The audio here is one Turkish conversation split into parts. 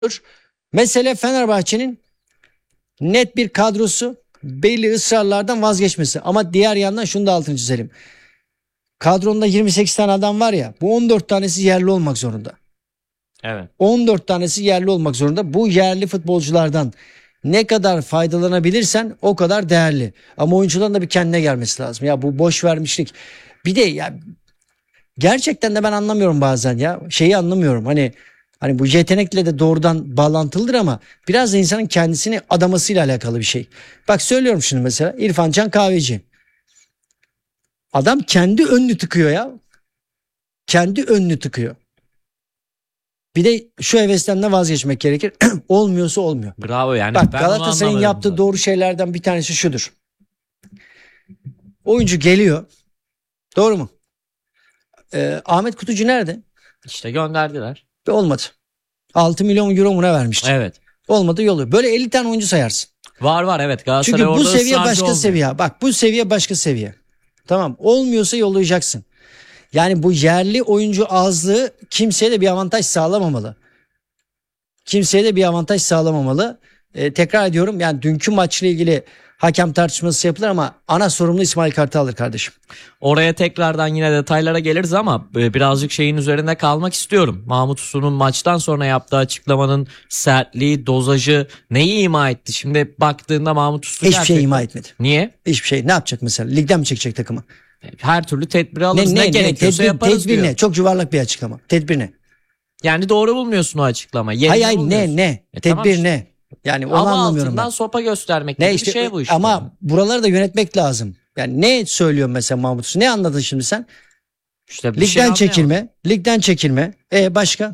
Mesele Fenerbahçe'nin net bir kadrosu, belli ısrarlardan vazgeçmesi. Ama diğer yandan şunu da altını çizelim. Kadronda 28 tane adam var ya, bu 14 tanesi yerli olmak zorunda. Evet. 14 tanesi yerli olmak zorunda. Bu yerli futbolculardan ne kadar faydalanabilirsen o kadar değerli. Ama oyuncuların da bir kendine gelmesi lazım. Ya bu boş vermişlik. Bir de ya gerçekten de ben anlamıyorum bazen ya. Şeyi anlamıyorum. Hani bu yetenekle de doğrudan bağlantılıdır ama biraz da insanın kendisini adamasıyla alakalı bir şey. Bak söylüyorum şimdi mesela İrfan Can Kahveci. Adam kendi önünü tıkıyor ya. Kendi önünü tıkıyor. Bir de şu hevesten de vazgeçmek gerekir. Olmuyorsa olmuyor. Bravo yani. Bak Ben Galatasaray'ın yaptığı doğru şeylerden bir tanesi şudur. Oyuncu geliyor. Doğru mu? Ahmet Kutucu nerede? İşte gönderdiler. Olmadı. 6 milyon euro mu ne vermişti? Evet. Olmadı yolu. Böyle 50 tane oyuncu sayarsın. Var evet. Galatasaray Çünkü bu orada seviye ısrarcı başka olmuyor. seviye. Bak bu seviye başka seviye. Tamam. Olmuyorsa yollayacaksın. Yani bu yerli oyuncu azlığı kimseye de bir avantaj sağlamamalı. Kimseye de bir avantaj sağlamamalı. Tekrar ediyorum yani dünkü maçla ilgili hakem tartışması yapılır ama ana sorumlu İsmail Kartal'dır kardeşim. Oraya tekrardan yine detaylara geliriz ama birazcık şeyin üzerinde kalmak istiyorum. Mahmut Uslu'nun maçtan sonra yaptığı açıklamanın sertliği, dozajı neyi ima etti? Şimdi baktığında Mahmut Uslu Hiçbir şey ima etmedi. Niye? Hiçbir şey. Ne yapacak mesela? Ligden mi çekecek takımı? Her türlü tedbiri alırız. Ne gerekiyorsa yaparız tedbir diyor. ne? Çok yuvarlak bir açıklama. Tedbir ne? Yani doğru bulmuyorsun o açıklamayı. Hayır ne? Tedbir tamam işte. ne? Yani onu Ama anlamıyorum altından ben. sopa göstermek gibi işte, bir şey bu işte. Ama buraları da yönetmek lazım. Yani ne söylüyor mesela Mahmut Uslu? Ne anladın şimdi sen? İşte Ligden çekilme. Ligden çekilme. Başka?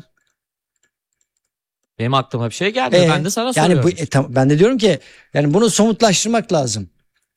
Benim aklıma bir şey geldi. Ben de sana soruyorum. Ben de diyorum ki yani bunu somutlaştırmak lazım.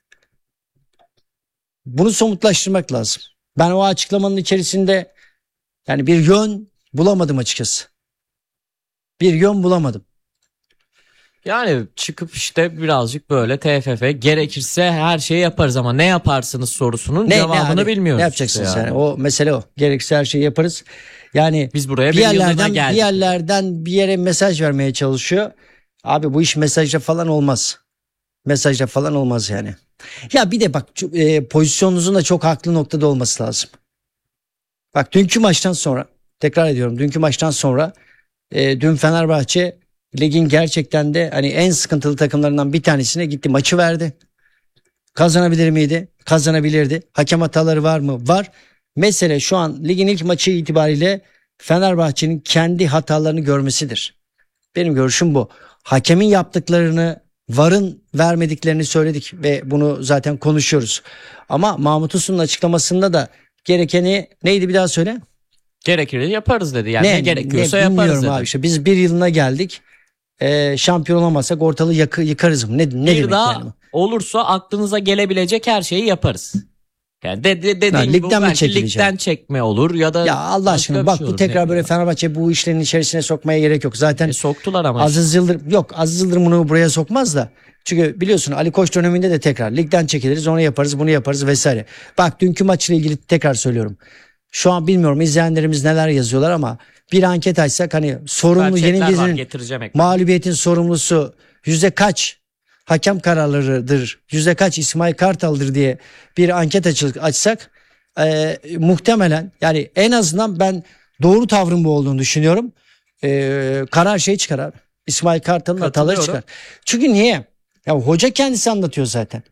Bunu somutlaştırmak lazım. Ben o açıklamanın içerisinde yani bir yön bulamadım açıkçası. Bir yön bulamadım. Yani çıkıp işte birazcık böyle TFF gerekirse her şeyi yaparız ama ne yaparsınız sorusunun cevabını bilmiyoruz. Ne yapacaksınız işte yani? O mesele o. Gerekirse her şeyi yaparız. Yani biz buraya bir yerlerden bir yere mesaj vermeye çalışıyor. Abi bu iş mesajla falan olmaz. Mesajla falan olmaz yani. Ya bir de bak pozisyonunuzun da çok haklı noktada olması lazım. Bak dünkü maçtan sonra tekrar ediyorum dünkü maçtan sonra dün Fenerbahçe ligin gerçekten de hani en sıkıntılı takımlarından bir tanesine gitti maçı verdi. Kazanabilir miydi? Kazanabilirdi. Hakem hataları var mı? Var. Mesele şu an ligin ilk maçı itibariyle Fenerbahçe'nin kendi hatalarını görmesidir. Benim görüşüm bu. Hakemin yaptıklarını, VAR'ın vermediklerini söyledik ve bunu zaten konuşuyoruz. Ama Mahmut Uslu'nun açıklamasında da gerekeni neydi bir daha söyle? Gerekir yaparız dedi. Yani ne gerekiyorsa yaparız dedi. Abi işte biz bir yılına geldik. Şampiyon olamazsak ortalığı yıkarız mı? Ne demek daha yani? Olursa aklınıza gelebilecek her şeyi yaparız. Yani dediğim gibi ligden çekme olur ya da ya Allah aşkına bak bu tekrar böyle Fenerbahçe bu işlerin içerisine sokmaya gerek yok. Zaten soktular ama. Aziz Yıldırım bunu buraya sokmaz da. Çünkü biliyorsun Ali Koç döneminde de tekrar ligden çekiliriz, onu yaparız, bunu yaparız vesaire. Bak dünkü maçla ilgili tekrar söylüyorum. Şu an bilmiyorum izleyenlerimiz neler yazıyorlar ama bir anket açsak hani sorumlu yenilginin mağlubiyetin sorumlusu yüzde kaç hakem kararlarıdır, yüzde kaç İsmail Kartal'dır diye bir anket açsak muhtemelen yani en azından ben doğru tavrın bu olduğunu düşünüyorum. Karar çıkar abi. İsmail Kartal'ın hataları çıkar. Çünkü niye? Ya hoca kendisi anlatıyor zaten.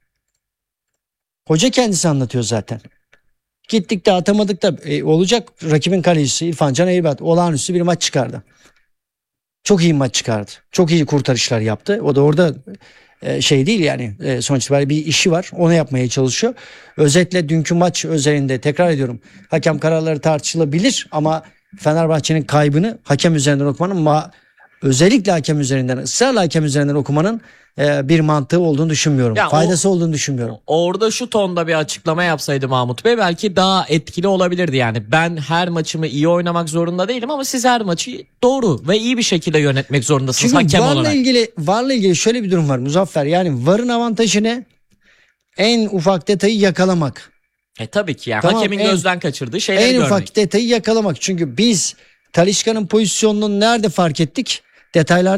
Gittik de atamadık da olacak rakibin kalecisi İrfan Can Eğribat olağanüstü bir maç çıkardı. Çok iyi maç çıkardı. Çok iyi kurtarışlar yaptı. O da orada şey değil yani sonuç itibariyle bir işi var. Onu yapmaya çalışıyor. Özetle dünkü maç özelinde tekrar ediyorum. Hakem kararları tartışılabilir ama Fenerbahçe'nin kaybını hakem üzerinden okumanın özellikle ısrarla hakem üzerinden okumanın bir mantığı olduğunu düşünmüyorum. Ya faydası olduğunu düşünmüyorum. Orada şu tonda bir açıklama yapsaydı Mahmut Bey belki daha etkili olabilirdi. Yani ben her maçımı iyi oynamak zorunda değilim ama siz her maçı doğru ve iyi bir şekilde yönetmek zorundasınız hakem olarak. VAR'la ilgili şöyle bir durum var Muzaffer. Yani VAR'ın avantajı ne? En ufak detayı yakalamak. Tabii ki yani hakemin gözden kaçırdığı şeyleri görmek. En ufak detayı yakalamak. Çünkü biz Talisca'nın pozisyonunu nerede fark ettik? Detaylar